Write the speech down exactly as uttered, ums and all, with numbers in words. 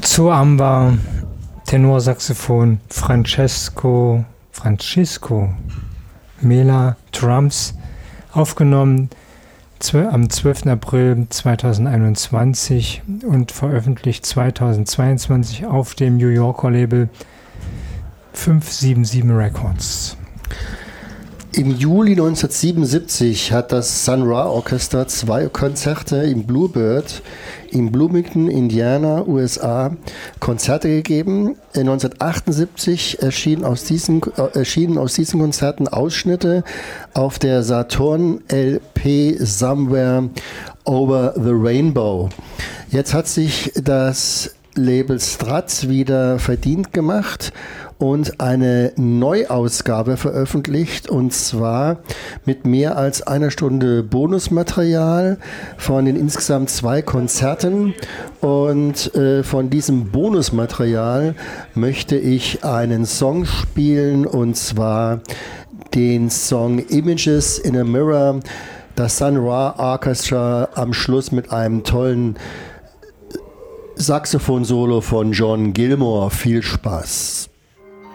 Zu Amba, Tenorsaxophon, Francesco, Francisco Mela, Drums, aufgenommen am zwölften April zweitausendeinundzwanzig und veröffentlicht zweitausendzweiundzwanzig auf dem New Yorker Label fünf sieben sieben Records. Im Juli neunzehnhundertsiebenundsiebzig hat das Sun Ra Orchestra zwei Konzerte im Bluebird in Bloomington, Indiana, U S A, Konzerte gegeben. neunzehnhundertachtundsiebzig erschienen aus diesen, äh, erschienen aus diesen Konzerten Ausschnitte auf der Saturn L P Somewhere Over the Rainbow. Jetzt hat sich das Label Straz wieder verdient gemacht und eine Neuausgabe veröffentlicht, und zwar mit mehr als einer Stunde Bonusmaterial von den insgesamt zwei Konzerten. Und äh, von diesem Bonusmaterial möchte ich einen Song spielen, und zwar den Song Images in a Mirror, das Sun Ra Orchestra am Schluss mit einem tollen Saxophon-Solo von John Gilmore. Viel Spaß.